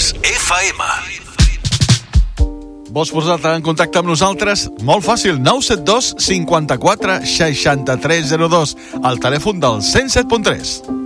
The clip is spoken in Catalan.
107.3 FM. Vols posar-te en contacte amb nosaltres? Molt fàcil, 972 54 6302, el telèfon del 107.3.